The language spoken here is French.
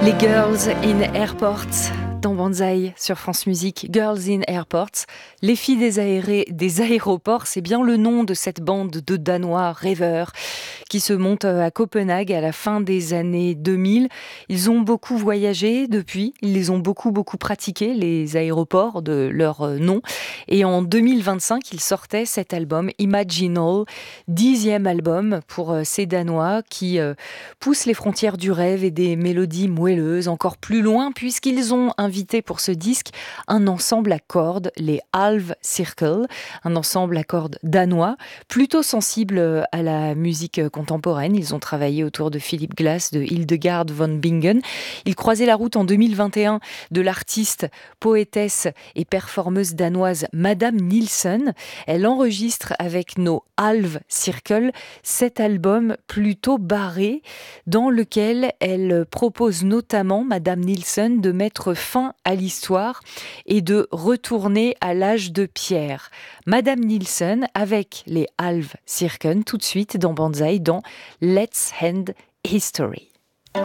Les Girls in Airports dans Banzai sur France Musique. Girls in Airports, les filles des aéroports, c'est bien le nom de cette bande de Danois rêveurs qui se montent à Copenhague à la fin des années 2000. Ils ont beaucoup voyagé depuis, ils les ont beaucoup pratiqué, les aéroports de leur nom. Et en 2025, ils sortaient cet album Imaginal, 10e album pour ces Danois qui poussent les frontières du rêve et des mélodies moelleuses encore plus loin, puisqu'ils ont invité pour ce disque un ensemble à cordes, les Halv Circle, un ensemble à cordes danois, plutôt sensible à la musique contemporaine. Ils ont travaillé autour de Philip Glass, de Hildegard von Bingen. Ils croisaient la route en 2021 de l'artiste, poétesse et performeuse danoise Madame Nilsson. Elle enregistre avec nos Halv Circle cet album plutôt barré dans lequel elle propose notamment, Madame Nilsson, de mettre fin à l'histoire et de retourner à l'âge de pierre. Madame Nilsson avec les Halv Circle tout de suite dans Banzai dans Let's End History.